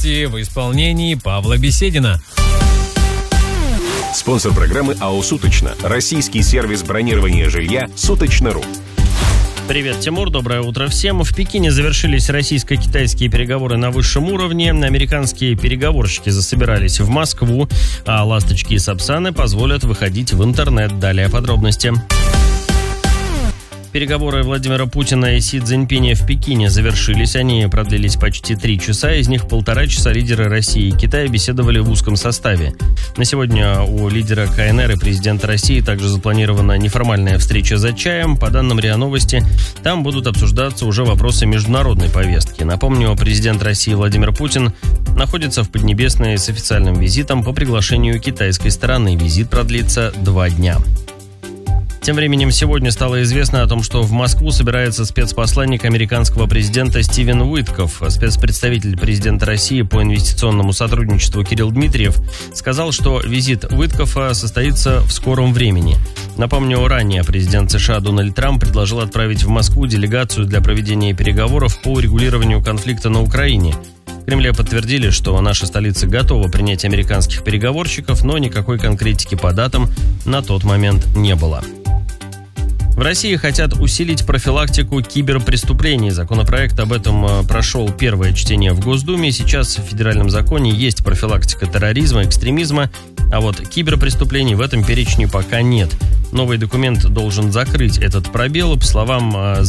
новости в исполнении Павла Беседина. Спонсор программы АО «Суточно». Российский сервис бронирования жилья «Суточно.ру». Привет, Тимур, доброе утро всем. В Пекине завершились российско-китайские переговоры на высшем уровне. Американские переговорщики засобирались в Москву, а ласточки и сапсаны позволят выходить в интернет. Далее подробности. Переговоры Владимира Путина и Си Цзиньпиня в Пекине завершились. Они продлились почти 3 часа. Из них 1,5 часа лидеры России и Китая беседовали в узком составе. На сегодня у лидера КНР и президента России также запланирована неформальная встреча за чаем. По данным РИА Новости, там будут обсуждаться уже вопросы международной повестки. Напомню, президент России Владимир Путин находится в Поднебесной с официальным визитом по приглашению китайской стороны. Визит продлится 2 дня. Тем временем сегодня стало известно о том, что в Москву собирается спецпосланник американского президента Стивен Уитков. Спецпредставитель президента России по инвестиционному сотрудничеству Кирилл Дмитриев сказал, что визит Уиткофа состоится в скором времени. Напомню, ранее президент США Дональд Трамп предложил отправить в Москву делегацию для проведения переговоров по урегулированию конфликта на Украине. В Кремле подтвердили, что наша столица готова принять американских переговорщиков, но никакой конкретики по датам на тот момент не было. В России хотят усилить профилактику киберпреступлений. Законопроект об этом прошел первое чтение в Госдуме. Сейчас в федеральном законе есть профилактика терроризма, экстремизма, а вот киберпреступлений в этом перечне пока нет. Новый документ должен закрыть этот пробел. По словам